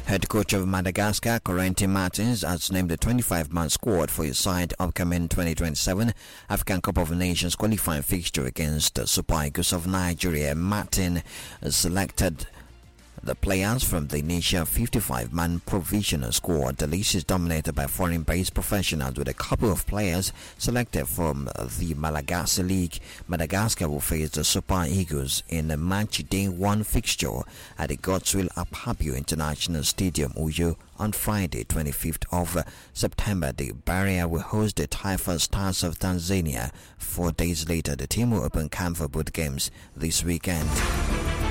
Head coach of Madagascar, Corentin Martins, has named the 25-man squad for his side upcoming 2027 African Cup of Nations qualifying fixture against the Super Eagles of Nigeria. Martin selected the players from the initial 55-man provisional squad. The list is dominated by foreign-based professionals, with a couple of players selected from the Malagasy League. Madagascar will face the Super Eagles in a match day 1 fixture at the Godswill Apabio International Stadium, Uyo, on Friday, 25th of September. The Barrier will host the Taifa Stars of Tanzania. 4 days later, the team will open camp for both games this weekend.